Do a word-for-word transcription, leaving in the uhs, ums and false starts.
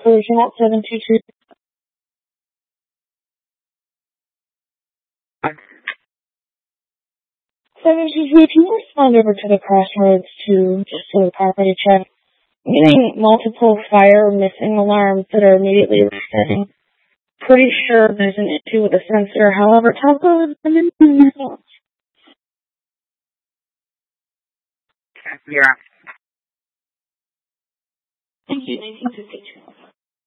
solution at seven two two. seven two two, can you respond over to the crossroads to just do a property check? Getting multiple fire missing alarms that are immediately resetting. Pretty sure there's an issue with the sensor, however, Telco is in the results. Yeah. Thank you, nineteen fifty-two.